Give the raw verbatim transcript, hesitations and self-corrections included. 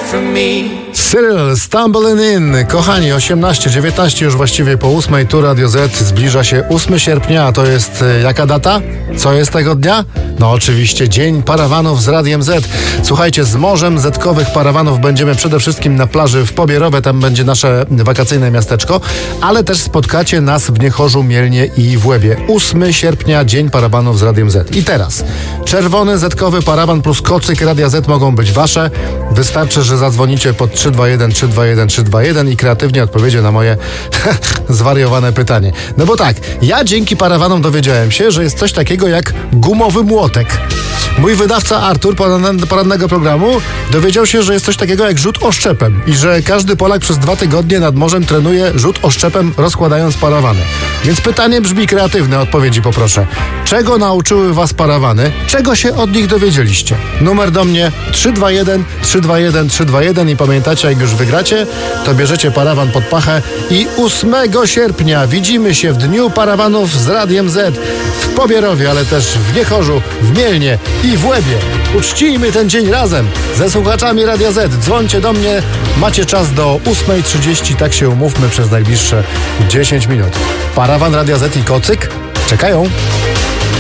from me. Cyril, Stumbling In. Kochani, osiemnaście dziewiętnaście już właściwie po ósmej, tu Radio Z, zbliża się ósmego sierpnia, a to jest e, jaka data? Co jest tego dnia? No oczywiście Dzień Parawanów z Radiem Z. Słuchajcie, z morzem zetkowych parawanów będziemy przede wszystkim na plaży w Pobierowie, tam będzie nasze wakacyjne miasteczko, ale też spotkacie nas w Niechorzu, Mielnie i w Łebie. ósmego sierpnia, Dzień Parawanów z Radiem Z. I teraz, czerwony zetkowy parawan plus kocyk Radia Z mogą być wasze. Wystarczy, że zadzwonicie pod trzy dwa jeden trzy dwa jeden trzy dwa jeden i kreatywnie odpowiecie na moje zwariowane pytanie. No bo tak, ja dzięki parawanom dowiedziałem się, że jest coś takiego jak gumowy młotek. Mój wydawca Artur porannego programu dowiedział się, że jest coś takiego jak rzut oszczepem i że każdy Polak przez dwa tygodnie nad morzem trenuje rzut oszczepem, rozkładając parawany. Więc pytanie brzmi kreatywne, odpowiedzi poproszę. Czego nauczyły was parawany? Czego się od nich dowiedzieliście? Numer do mnie trzy dwa jeden trzy dwa jeden trzy dwa jeden i pamiętacie, jak już wygracie, to bierzecie parawan pod pachę i ósmego sierpnia widzimy się w Dniu Parawanów z Radiem Z w Pobierowie, ale też w Niechorzu, w Mielnie i w Łebie. Uczcijmy ten dzień razem ze słuchaczami Radia Z. Dzwońcie do mnie, macie czas do ósmej trzydzieści, tak się umówmy przez najbliższe dziesięć minut. Parawan Radia Z i kocyk czekają.